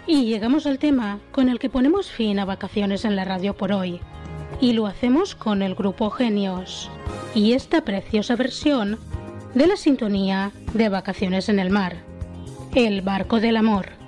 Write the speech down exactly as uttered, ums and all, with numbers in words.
Y llegamos al tema con el que ponemos fin a Vacaciones en la Radio por hoy. Y lo hacemos con el grupo Genios y esta preciosa versión de la sintonía de Vacaciones en el Mar, El barco del amor.